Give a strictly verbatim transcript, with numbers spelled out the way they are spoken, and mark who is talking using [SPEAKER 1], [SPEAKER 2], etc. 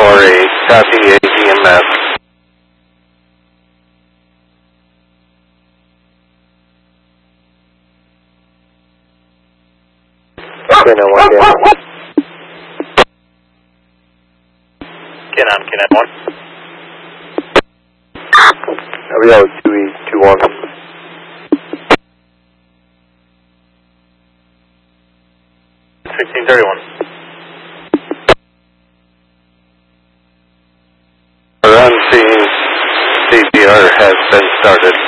[SPEAKER 1] four eight, copy A E M S. Canon one, Canon one. Canon, Canon one. Rio two E two one. sixteen thirty-one. Run scene C P R has been started.